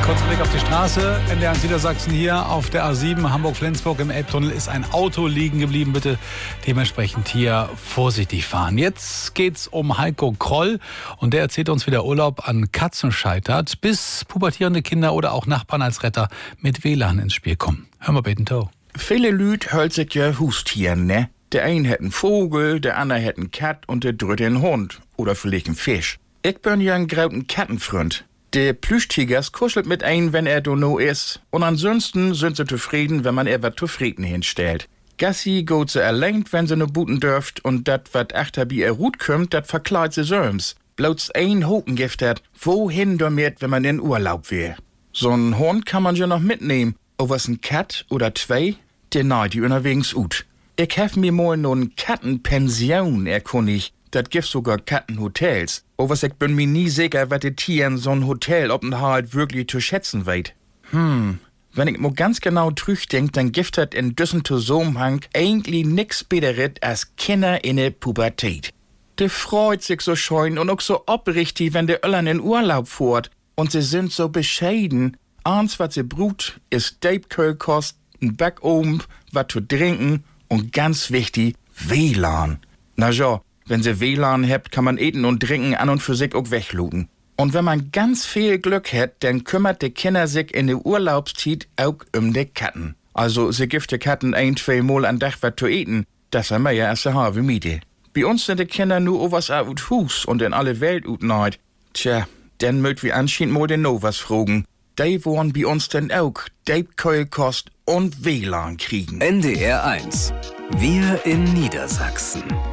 Kurzer Blick auf die Straße. NDR Niedersachsen hier auf der A7 Hamburg-Flensburg im Elbtunnel ist ein Auto liegen geblieben. Bitte dementsprechend hier vorsichtig fahren. Jetzt geht's um Heiko Kroll und der erzählt uns, wie der Urlaub an Katzen scheitert, bis pubertierende Kinder oder auch Nachbarn als Retter mit WLAN ins Spiel kommen. Hör mal bitte to. Viele Lüd hölt sich ja Hustieren, ne? Der ein hätt einen Vogel, der andere hätt einen Kat und der dritte einen Hund. Oder vielleicht einen Fisch. Ich bin ja ein grauten Kattenfreund. Der Plüschtigers kuschelt mit ein, wenn er no is. Und ansonsten sind sie zufrieden, wenn man er wat zufrieden hinstellt. Gassi geht sie allein, wenn sie no buten dürft. Und dat, wat achter bi er Rut kommt, dat verkleidet sie söms. Bloß ein Hokengift hat, wohin damit, wenn man in Urlaub will. So'n Hund kann man ja noch mitnehmen. O was ein Kat oder zwei, der neid die unterwegs ut. Ich hef mir mal no'n Kattenpension erkundigt. Dat gibt sogar Kattenhotels. O was ich bin mir nie sicher, wat die Tieren so'n Hotelaufenthalt wirklich zu schätzen weit. Wenn ich mo ganz genau denk, dann gibt dat in düssen Zusammenhang eigentlich nix Besseres als Kinder in der Pubertät. Die freut sich so scheun und auch so oprichtig, wenn der Öllern in Urlaub fährt. Und sie sind so bescheiden. Eins, was sie brut, ist Däbkölkost, ein Backofen, wat zu trinken und ganz wichtig, WLAN. Na ja, wenn sie WLAN habt, kann man eten und trinken an und für sich auch wegluden. Und wenn man ganz viel Glück hat, dann kümmert die Kinder sich in der Urlaubszeit auch um die Katten. Also sie gibt die Katten 1-2 Mal am Tag was zu eten. Das haben wir ja erst halbe Miete. Bei uns sind die Kinder nur owas out Hus und in alle Welt ut neid. Tja, dann mögt wir anscheinend mal den Novas fragen. Die wollen bei uns denn auch Däbkölkost und WLAN kriegen. NDR 1. Wir in Niedersachsen.